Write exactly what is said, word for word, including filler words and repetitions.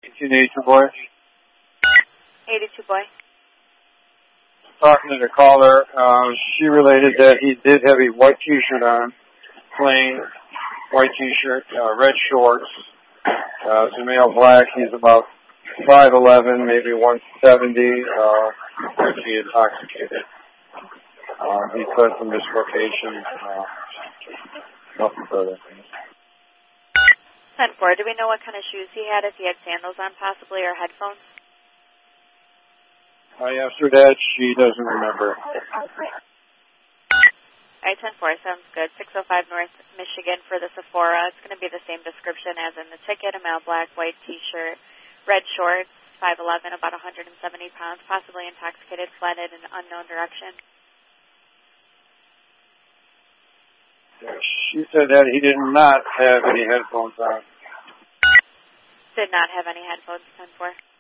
eighteen eighty-two boy. eighty-two boy. Talking to the caller, uh, she related that he did have a white T-shirt on, plain white T-shirt, uh, red shorts. Uh, it's a male black. He's about five eleven, maybe one seventy. Uh, he intoxicated. Uh, he said some dislocation. Uh, nothing further. ten four, do we know what kind of shoes he had, if he had sandals on possibly, or headphones? I asked her that. She doesn't remember. All right, ten four, sounds good. six oh five North Michigan for the Sephora. It's going to be the same description as in the ticket, a male black, white T-shirt, red shorts, five eleven, about one hundred seventy pounds, possibly intoxicated, fled in an unknown direction. She said that he did not have any headphones on. Did not have any headphones, ten four.